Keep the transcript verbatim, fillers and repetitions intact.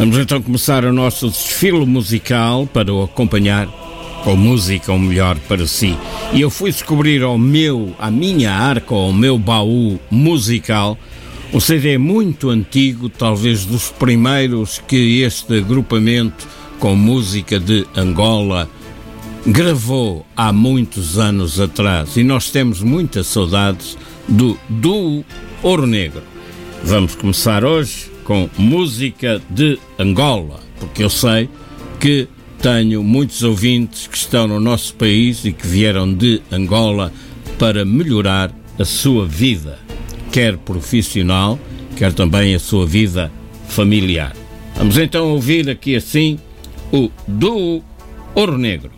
Vamos então começar o nosso desfile musical para o acompanhar com música o melhor para si. E eu fui descobrir ao meu, à minha arca, ao meu baú musical, um C D muito antigo, talvez dos primeiros que este agrupamento com música de Angola gravou há muitos anos atrás. E nós temos muitas saudades do Duo Ouro Negro. Vamos começar hoje com música de Angola, porque eu sei que tenho muitos ouvintes que estão no nosso país e que vieram de Angola para melhorar a sua vida, quer profissional, quer também a sua vida familiar. Vamos então ouvir aqui assim o Duo Ouro Negro.